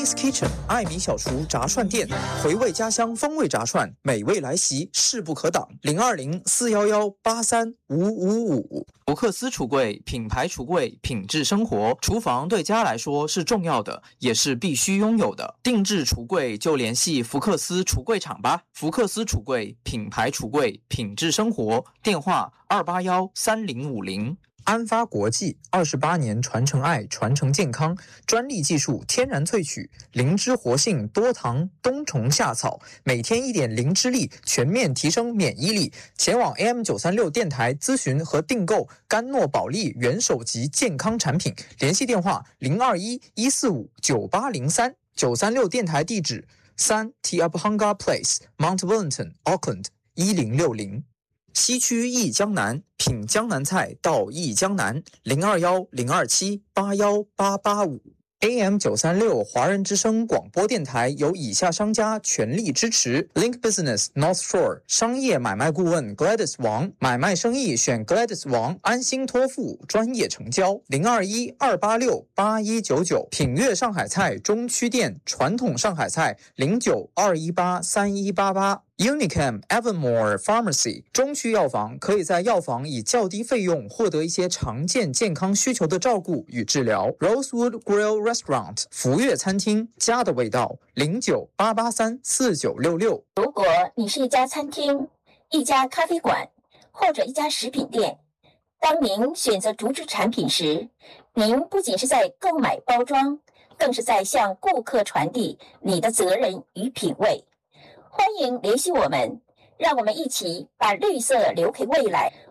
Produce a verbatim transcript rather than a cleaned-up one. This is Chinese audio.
Chinese Kitchen 艾米小厨炸串店，回味家乡风味炸串，美味来袭，势不可挡。零二零四幺幺八三五五五。福克斯橱柜，品牌橱柜，品质生活。厨房对家来说是重要的，也是必须拥有的。定制橱柜就联系福克斯橱柜厂吧。福克斯橱柜，品牌橱柜，品质生活。电话二八幺三零五零。安发国际二十八年传承爱，传承健康，专利技术，天然萃取，灵芝活性，多糖，冬虫夏草，每天一点灵芝力，全面提升免疫力。前往 A M 九三六 电台咨询和订购甘诺宝利元首级健康产品，联系电话零二一一四五九八零三。九三六电台地址三 Tiabhanga Place Mount Wellington Auckland 一零六零。西区忆江南，品江南菜到忆江南，零二幺零二七八幺八八五。A M 九三六 华人之声广播电台由以下商家全力支持 ：Link Business North Shore 商业买卖顾问 Gladys 王，买卖生意选 Gladys 王，安心托付，专业成交。零二一二八六八一九九。品悦上海菜中区店，传统上海菜零九二一八三一八八。Unicam Evermore Pharmacy 中区药房，可以在药房以较低费用获得一些常见健康需求的照顾与治疗。Rosewood Grill Restaurant 福悦餐厅，家的味道，零九八八三四九六六。 如果你是一家餐厅、一家咖啡馆或者一家食品店，当您选择竹制产品时，您不仅是在购买包装，更是在向顾客传递你的责任与品味。欢迎联系我们，让我们一起把绿色留给未来。